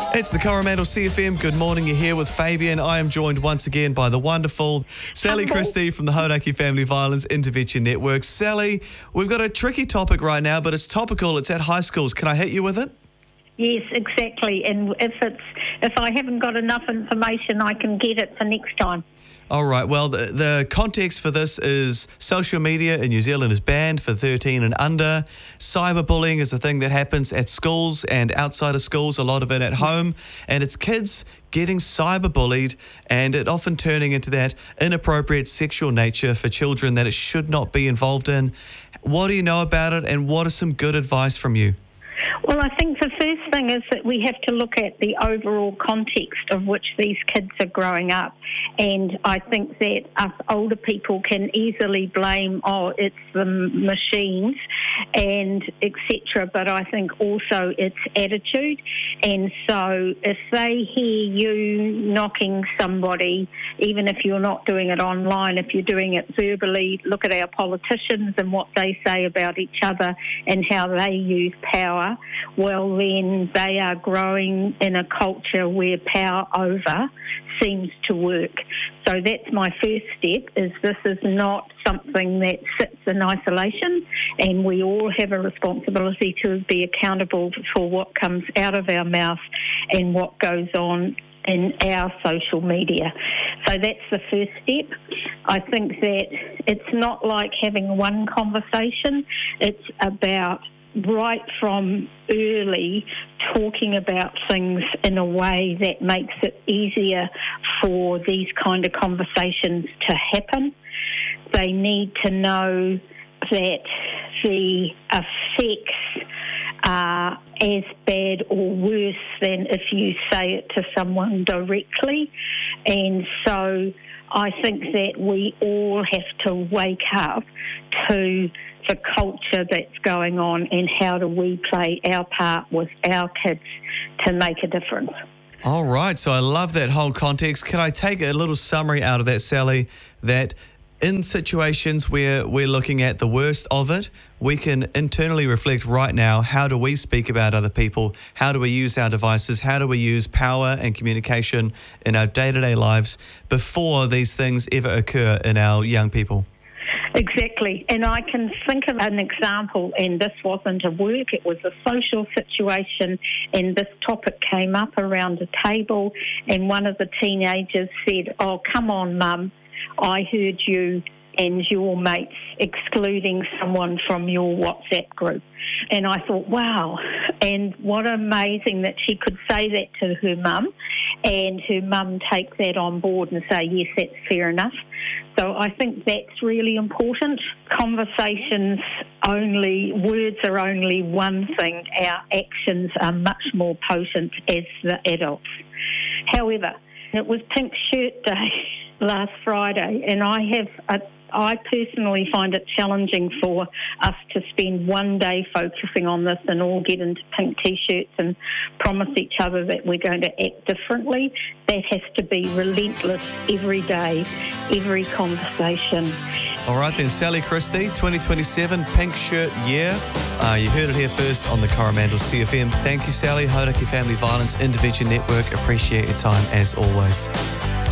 It's the Coromandel CFM. Good morning. You're here with Fabian. I am joined once again by the wonderful Sally Christie from the Hodaki Family Violence Intervention Network. Sally, we've got a tricky topic right now, but it's topical. It's at high schools. Can I hit you with it? Yes, exactly. And if I haven't got enough information, I can get it for next time. All right. Well, the context for this is social media in New Zealand is banned for 13 and under. Cyberbullying is a thing that happens at schools and outside of schools, a lot of it at home. And it's kids getting cyberbullied and it often turning into that inappropriate sexual nature for children that it should not be involved in. What do you know about it, and what is some good advice from you? Well, I think the first thing is that we have to look at the overall context of which these kids are growing up. And I think that us older people can easily blame, it's the machines and etc. But I think also it's attitude. And so if they hear you knocking somebody, even if you're not doing it online, if you're doing it verbally, look at our politicians and what they say about each other and how they use power. Well, then they are growing in a culture where power over seems to work. So that's my first step, is this is not something that sits in isolation, and we all have a responsibility to be accountable for what comes out of our mouth and what goes on in our social media. So that's the first step. I think that it's not like having one conversation. It's about right from early talking about things in a way that makes it easier for these kind of conversations to happen. They need to know that the effects are as bad or worse than if you say it to someone directly. And so I think that we all have to wake up to the culture that's going on and how do we play our part with our kids to make a difference. All right, so I love that whole context. Can I take a little summary out of that, Sally, that in situations where we're looking at the worst of it, we can internally reflect right now, how do we speak about other people? How do we use our devices? How do we use power and communication in our day-to-day lives before these things ever occur in our young people? Exactly. And I can think of an example, and this wasn't a work, it was a social situation, and this topic came up around a table, and one of the teenagers said, "Oh, come on, Mum, I heard you and your mates excluding someone from your WhatsApp group." And I thought, wow, and what amazing that she could say that to her mum, and her mum take that on board and say, yes, that's fair enough. So I think that's really important. Conversations only, words are only one thing. Our actions are much more potent as the adults. However, it was Pink Shirt Day last Friday, and I personally find it challenging for us to spend one day focusing on this and all get into pink T-shirts and promise each other that we're going to act differently. That has to be relentless every day, every conversation. All right then, Sally Christie, 2027 Pink Shirt Year. You heard it here first on the Coromandel CFM. Thank you, Sally. Hodaki Family Violence Intervention Network. Appreciate your time as always.